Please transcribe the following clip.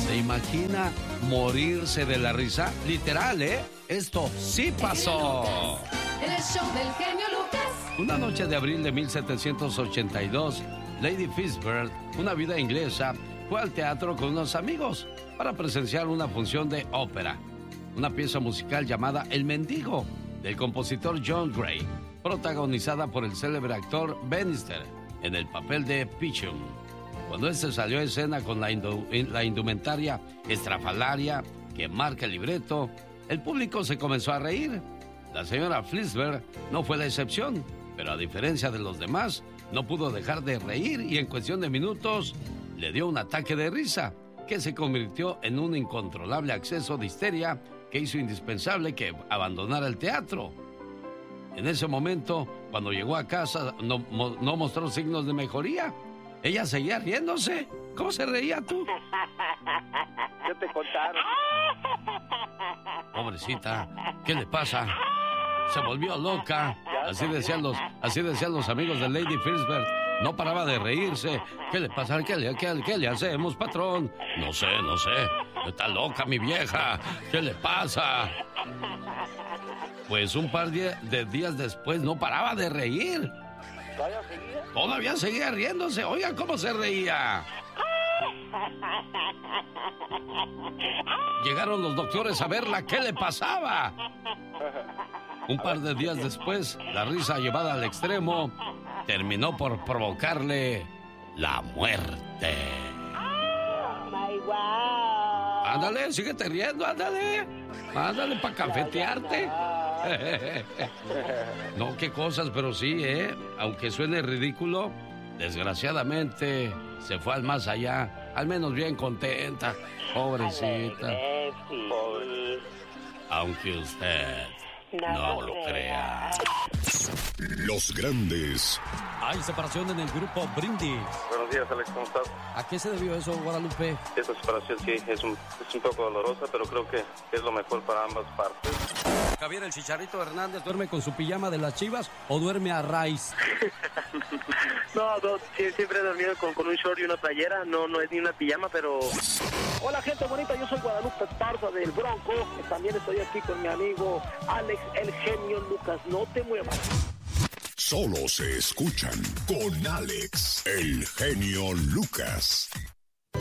¿Se imagina morirse de la risa? Literal, ¿eh? Esto sí pasó. En el show del genio Lucas. Una noche de abril de 1782, Lady Fishburne, una viuda inglesa, fue al teatro con unos amigos para presenciar una función de ópera, una pieza musical llamada El Mendigo, del compositor John Gray, protagonizada por el célebre actor Bannister en el papel de Pichum. Cuando este salió a escena con la indumentaria estrafalaria que marca el libreto, el público se comenzó a reír. La señora Fishburne no fue la excepción, pero a diferencia de los demás, no pudo dejar de reír y en cuestión de minutos le dio un ataque de risa que se convirtió en un incontrolable acceso de histeria que hizo indispensable que abandonara el teatro. En ese momento, cuando llegó a casa, no mostró signos de mejoría. Ella seguía riéndose. ¿Cómo se reía tú? ¿Qué te contaron? Pobrecita, ¿qué le pasa? Se volvió loca. Así decían los amigos de Lady Fishburne. No paraba de reírse. ¿Qué le pasa? ¿Qué le hacemos, patrón? No sé. Está loca mi vieja. ¿Qué le pasa? Pues un par de días después no paraba de reír. ¿Todavía seguía? Todavía seguía riéndose. Oiga cómo se reía. Llegaron los doctores a verla. ¿Qué le pasaba? Un par de días después, la risa llevada al extremo terminó por provocarle la muerte. ¡Ay, wow! Ándale, síguete riendo, ándale. Ándale para cafetearte. No, qué cosas, pero sí, aunque suene ridículo, desgraciadamente se fue al más allá. Al menos bien contenta, pobrecita. Pobre. Aunque usted no lo crea. Los grandes. Hay separación en el grupo Brindis. Buenos días, Alex, ¿cómo estás? ¿A qué se debió eso, Guadalupe? Esta separación sí es un poco dolorosa, pero creo que es lo mejor para ambas partes. Javier el Chicharito Hernández duerme con su pijama de las Chivas o duerme a raíz. No, siempre he dormido con un short y una playera. No es ni una pijama, pero... Hola, gente bonita. Yo soy Guadalupe Esparza del Bronco. También estoy aquí con mi amigo Alex, el genio Lucas. No te muevas. Solo se escuchan con Alex, el genio Lucas.